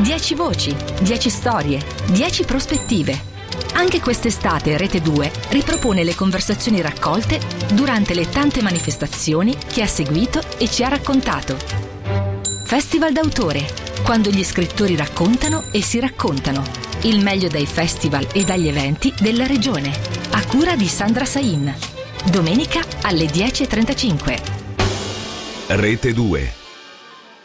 10 voci, 10 storie, 10 prospettive. Anche quest'estate Rete 2 ripropone le conversazioni raccolte durante le tante manifestazioni che ha seguito e ci ha raccontato. Festival d'autore, quando gli scrittori raccontano e si raccontano. Il meglio dai festival e dagli eventi della regione. A cura di Sandra Sain. Domenica alle 10:35. Rete 2.